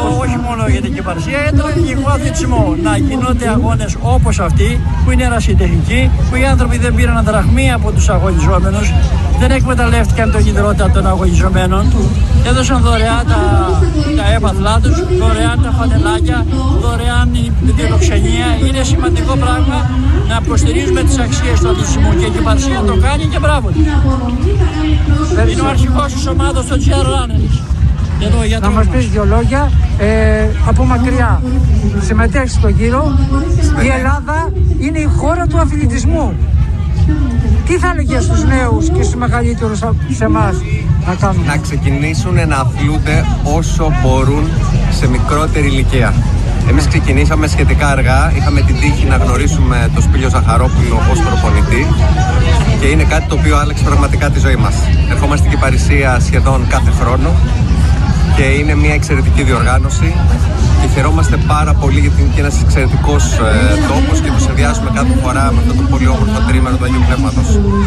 όχι μόνο για την κυπαρσία, για τον ελληνικό αθλητισμό. Να γίνονται αγώνες όπως αυτοί, που είναι ερασιτεχνικοί, που οι άνθρωποι δεν πήραν δραχμή από τους αγωνιζόμενους, δεν εκμεταλλεύτηκαν την ιδιότητα των αγωνιζομένων, έδωσαν δωρεάν τα έπαθλά τους, δωρεάν τα φανελάκια, δωρεάν την φιλοξενία. Είναι σημαντικό πράγμα να υποστηρίζουμε τις αξίες του αθλητισμού και η κυπαρσία το κάνει και μπράβο του. Είναι ο αρχηγός της ομάδας των GR Runners. Να μας πεις δυο λόγια, από μακριά συμμετέχει στο γύρο. Η Ελλάδα είναι η χώρα του αθλητισμού. Τι θα έλεγε στους νέους και στους μεγαλύτερους σε εμάς να κάνουν? Να ξεκινήσουν να αθλούνται όσο μπορούν σε μικρότερη ηλικία. Εμείς ξεκινήσαμε σχετικά αργά, είχαμε την τύχη να γνωρίσουμε τον Σπύλιο Ζαχαρόπουλο ως προπονητή και είναι κάτι το οποίο άλλαξε πραγματικά τη ζωή μας. Ερχόμαστε στην Κυπαρισία σχεδόν κάθε χρόνο και είναι μια εξαιρετική διοργάνωση και χαιρόμαστε πάρα πολύ γιατί είναι και ένας εξαιρετικός τόπος και το συνδυάζουμε κάθε φορά με αυτό το πολύ όμορφο τρίμηνο του Αγίου Πνεύματος.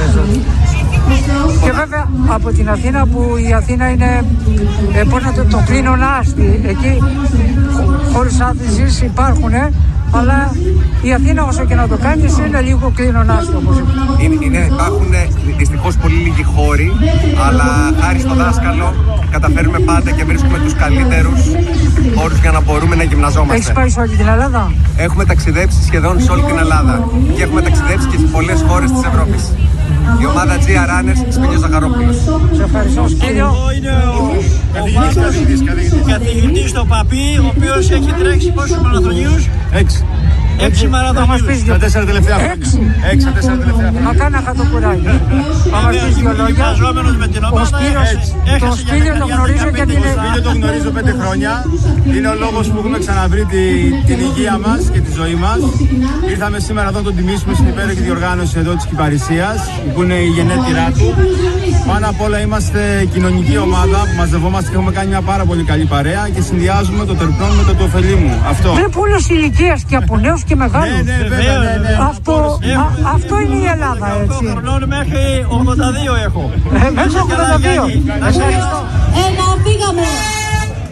Και βέβαια από την Αθήνα, που η Αθήνα είναι το κλίνον άστη, εκεί χώρες άθλησης υπάρχουν, αλλά η Αθήνα όσο και να το κάνεις είναι λίγο κλίνον άστη. Υπάρχουν δυστυχώς πολύ λίγοι χώροι, αλλά χάρη στο δάσκαλο καταφέρουμε πάντα και βρίσκουμε τους καλύτερους όρους για να μπορούμε να γυμναζόμαστε. Έχεις πάει σε όλη την Ελλάδα? Έχουμε ταξιδέψει σχεδόν σε όλη την Ελλάδα και έχουμε ταξιδέψει και σε πολλές χώρες της Ευρώπης. Η ομάδα GR Runners, Σπύλιος Ζαχαρόπουλος. Σε ευχαριστώ, Σπύλιο. Εγώ είναι ο καθηγητής στο Παπί, ο οποίος έχει τρέξει πόσους μαραθωνίους? 6 μαραθωνίους. Στα 4 τελευταία χρόνια. 6 στα 4 τελευταία χρόνια. Μα κάνα χατοκουράκι. Θα μας πεις δυο λόγια. Ο Σπύλιο το γνωρίζω γιατί είναι... Το Σπύλιο το γνωρίζω 5 χρόνια. Είναι ο λόγος που έχουμε ξαναβρει την υγεία μας και τη ζωή μας. Ήρθαμε σήμερα εδώ να τον τιμήσουμε στην υπέροχη διοργάνωση εδώ της Κυπαρισίας, που είναι η γενέτειρά του. Πάνω απ' όλα είμαστε κοινωνική ομάδα που μαζευόμαστε και έχουμε κάνει μια πάρα πολύ καλή παρέα και συνδυάζουμε το τερπνόν με το του ωφελήμου. Αυτό. Είναι πολλές ηλικίες και από νέους και μεγάλους. Ναι, βέβαια. Αυτό είναι η Ελλάδα, έτσι. Χρονών μέχρι 82 έχω. Μέχρι 82. Ευχαριστώ. Φύγαμε.